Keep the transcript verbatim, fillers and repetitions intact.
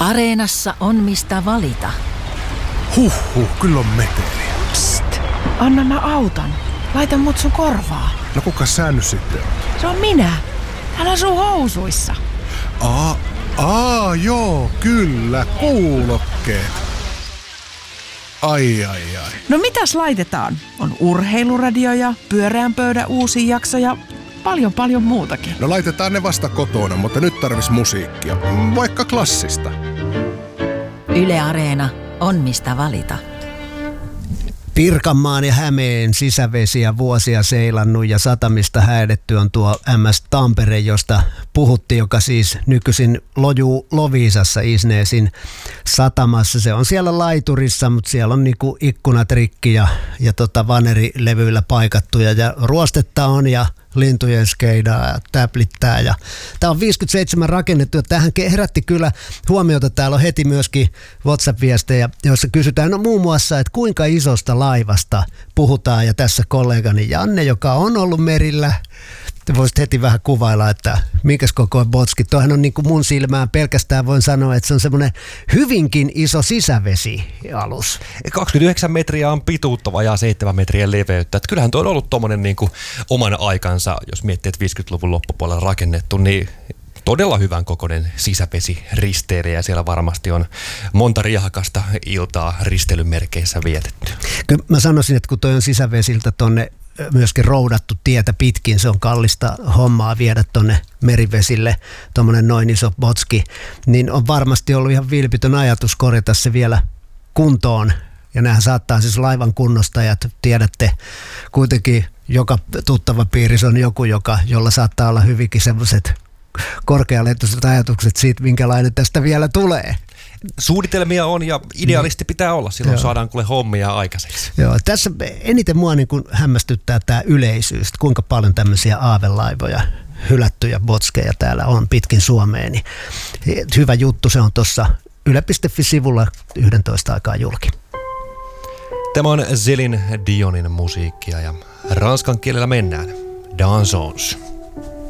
Areenassa on mistä valita. Huhhuh, kyllä on meteliä. Psst, anna mä autan. Laita mut sun korvaa. No kuka sä nyt sitten on? Se on minä. Hän on sun housuissa. Aa, aa, joo, kyllä, kuulokkeet. Ai, ai, ai. No mitäs laitetaan? On urheiluradio ja pyöreän pöydän uusia jaksoja. Paljon, paljon muutakin. No laitetaan ne vasta kotona, mutta nyt tarvis musiikkia. Vaikka klassista. Yle Areena on mistä valita. Pirkanmaan ja Hämeen sisävesiä vuosia seilannut ja satamista häädetty on tuo M S Tampere, josta puhuttiin, joka siis nykyisin lojuu Loviisassa Isneesin satamassa. Se on siellä laiturissa, mutta siellä on niinku ikkunat rikki ja, ja tota vanerilevyillä paikattuja ja ruostetta on ja lintujen skeidaa ja täplittää. Ja tämä on viisikymmentäseitsemän rakennettu ja tähän herätti kyllä huomiota. Täällä on heti myöskin WhatsApp-viestejä, joissa kysytään no muun muassa, että kuinka isosta laivasta puhutaan. Ja tässä kollegani Janne, joka on ollut merillä, te voisit heti vähän kuvailla, että minkäs kokoinen botski. Tuohan on niin kuin mun silmään pelkästään voin sanoa, että se on semmoinen hyvinkin iso sisävesialus. kaksikymmentäyhdeksän metriä on pituutta, vajaa seitsemän metriä leveyttä. Että kyllähän tuo on ollut tommonen niin kuin oman aikansa, jos miettii, että viisikymmentäluvun loppupuolella rakennettu, niin todella hyvän kokoinen sisävesiristeilijä ja siellä varmasti on monta riehakasta iltaa risteilymerkeissä vietetty. Kyllä mä sanoisin, että kun toi on sisävesiltä tonne myöskin roudattu tietä pitkin, se on kallista hommaa viedä tonne merivesille, tommonen noin iso botski, niin on varmasti ollut ihan vilpitön ajatus korjata se vielä kuntoon. Ja nämähän saattaa siis laivan kunnostajat, tiedätte, kuitenkin joka tuttava piirissä on joku, joka, jolla saattaa olla hyvinkin semmoiset korkealentoiset ajatukset siitä, minkälainen tästä vielä tulee. Suunnitelmia on ja idealisti pitää olla, silloin Joo. saadaan kuule hommia aikaiseksi. Joo, tässä eniten mua niin kuin hämmästyttää tämä yleisyys, kuinka paljon tämmöisiä aavelaivoja, hylättyjä botskeja täällä on pitkin Suomeen. Niin hyvä juttu, se on tuossa yle piste fi-sivulla yksitoista aikaa julki. Tämä on Céline Dionin musiikkia ja ranskan kielellä mennään. Dansons.